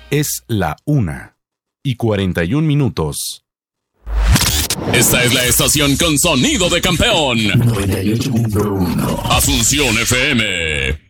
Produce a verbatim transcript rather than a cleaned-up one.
Es la una y cuarenta y un minutos. Esta es la estación con sonido de campeón. noventa y ocho punto uno. Asunción F M.